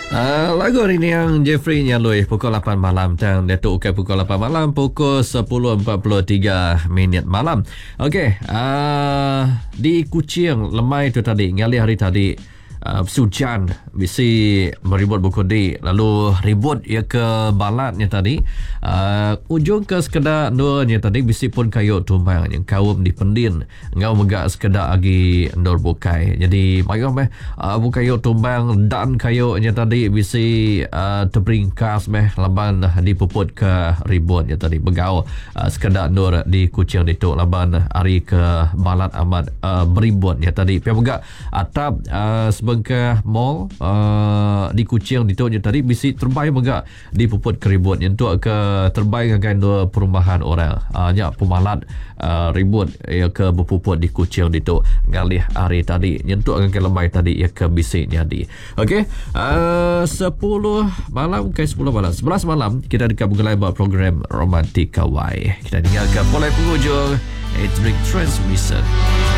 Lagu hari ni yang Jeffrey Nyalui pukul 8 malam dan Datuk Ukai pukul 8 malam pukul 10.43 malam. Okey, di Kuching lemai tu tadi ngali hari tadi hujan bisi meribut bukudi lalu ribut ya ke balatnya tadi ujung ke sekedar nurnya tadi bisi pun kayu tumbang yang kaum dipendin ngau megak sekedar agi nur bukai jadi mayom bukayu tumbang dan kayunya tadi bisi terberingkas laban dipuput ke ributnya tadi begau sekedar nur di Kuching dituk laban hari ke balat amat beributnya tadi pihak megak atap bengkah mall di Kuching dituknya tadi bisi terbaik megak dipuput keribut untuk ke terbaik akan dua perumahan orang nya pemalat ribut ya ke berpuput di Kuching dituk ngalih hari tadi nyentuk akan ke lemai tadi ya ke bisi jadi okey 10 malam ke 10 malam 11 malam kita dekat mengelai buat program Romantik Kawai kita dengarkan mulai penghujung Edric Transmission.